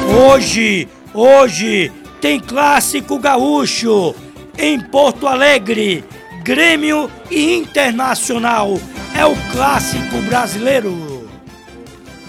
Hoje tem clássico gaúcho em Porto Alegre, Grêmio e Internacional. É o clássico brasileiro.